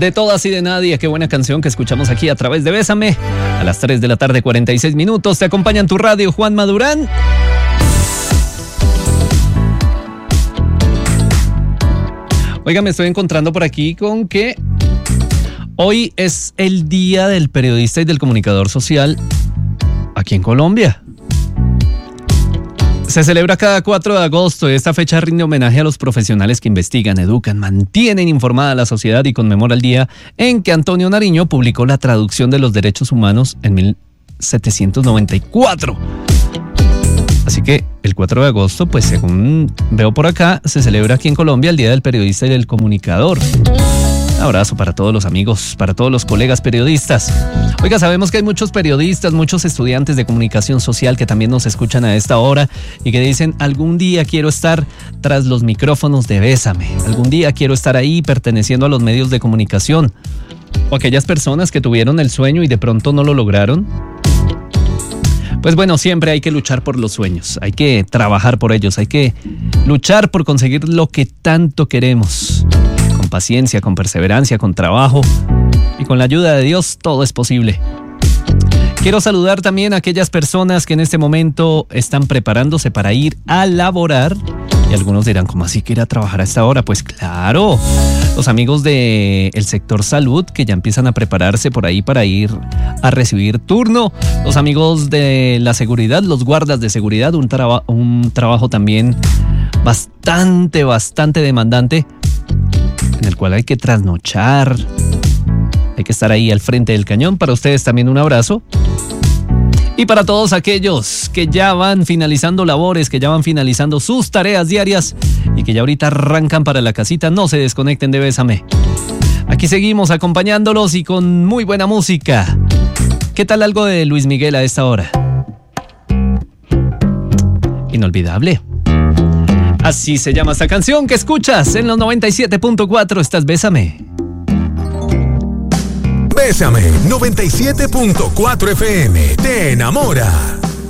De todas y de nadie, qué buena canción que escuchamos aquí a través de Bésame. A las 3 de la tarde, 46 minutos. Te acompaña en tu radio Juan Madurán. Oiga, me estoy encontrando por aquí con que hoy es el Día del Periodista y del Comunicador Social aquí en Colombia. Se celebra cada 4 de agosto y esta fecha rinde homenaje a los profesionales que investigan, educan, mantienen informada a la sociedad y conmemora el día en que Antonio Nariño publicó la traducción de los derechos humanos en 1794. Así que el 4 de agosto, pues según veo por acá, se celebra aquí en Colombia el Día del Periodista y del Comunicador. Un abrazo para todos los amigos, para todos los colegas periodistas. Oiga, sabemos que hay muchos periodistas, muchos estudiantes de comunicación social que también nos escuchan a esta hora y que dicen, algún día quiero estar tras los micrófonos de Bésame, algún día quiero estar ahí perteneciendo a los medios de comunicación. O aquellas personas que tuvieron el sueño y de pronto no lo lograron. Pues bueno, siempre hay que luchar por los sueños, hay que trabajar por ellos, hay que luchar por conseguir lo que tanto queremos. Con paciencia, con perseverancia, con trabajo y con la ayuda de Dios todo es posible. Quiero saludar también a aquellas personas que en este momento están preparándose para ir a laborar. Y algunos dirán, ¿cómo así que ir a trabajar a esta hora? Pues claro, los amigos del sector salud que ya empiezan a prepararse por ahí para ir a recibir turno. Los amigos de la seguridad, los guardas de seguridad, un trabajo también bastante demandante, en el cual hay que trasnochar, hay que estar ahí al frente del cañón. Para ustedes también un abrazo. Y para todos aquellos que ya van finalizando labores, que ya van finalizando sus tareas diarias y que ya ahorita arrancan para la casita, no se desconecten de Bésame. Aquí seguimos acompañándolos y con muy buena música. ¿Qué tal algo de Luis Miguel a esta hora? Inolvidable. Así se llama esta canción que escuchas en los 97.4. Estás Bésame. Bésame 97.4 FM. Te enamora.